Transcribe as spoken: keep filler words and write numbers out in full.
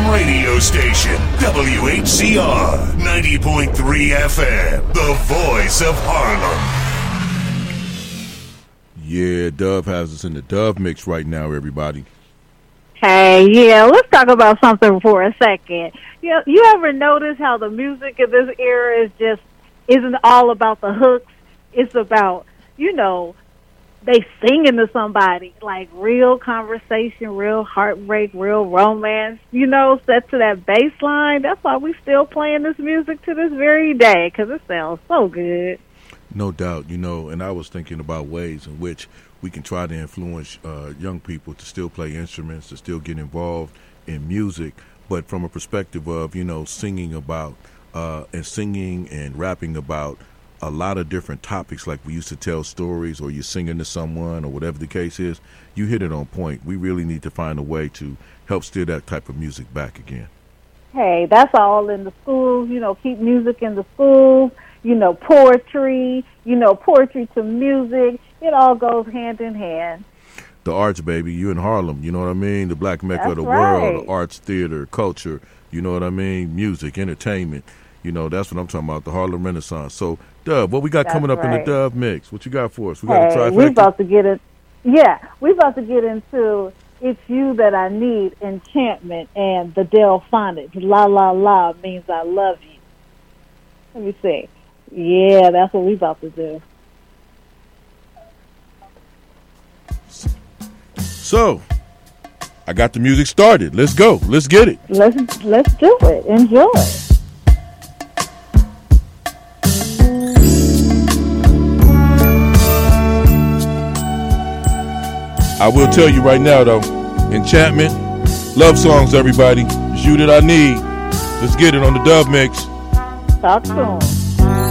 Harlem radio station, W H C R ninety point three F M, the voice of Harlem. Yeah, Dove has us in the Dove mix right now, everybody. Hey, yeah, let's talk about something for a second. You know, you ever notice how the music of this era is just isn't all about the hooks? It's about, you know, they singing to somebody, like real conversation, real heartbreak, real romance, you know, set to that bass line. That's why we still playing this music to this very day, because it sounds so good. No doubt, you know, and I was thinking about ways in which we can try to influence uh, young people to still play instruments, to still get involved in music, but from a perspective of, you know, singing about uh, and singing and rapping about a lot of different topics, like we used to tell stories, or you're singing to someone, or whatever the case is. You hit it on point. We really need to find a way to help steer that type of music back again. Hey, that's all in the schools, you know, keep music in the schools, you know, poetry, you know, poetry to music. It all goes hand in hand. The arts, baby. You in Harlem, you know what I mean? The black mecca That's of the right. world, the arts, theater, culture, you know what I mean? Music, entertainment. You know, that's what I'm talking about, the Harlem Renaissance. So, Dove, what we got That's coming up right. in the Dove mix? What you got for us? We got Hey, a trifecta? we about to get it. Yeah, we about to get into It's You That I Need, Enchantment, and the Delphonics. La, la, la means I love you. Let me see. Yeah, that's what we about to do. So, I got the music started. Let's go. Let's get it. Let's let's do it. Enjoy. I will tell you right now, though, Enchantment, love songs, everybody. It's You That I Need. Let's get it on the Dove mix. Talk soon.